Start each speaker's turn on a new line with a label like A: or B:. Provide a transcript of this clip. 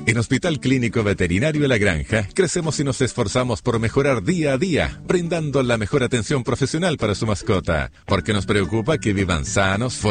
A: En Hospital Clínico Veterinario La Granja, crecemos y nos esforzamos por mejorar día a día, brindando la mejor atención profesional para su mascota, porque nos preocupa que vivan sanos,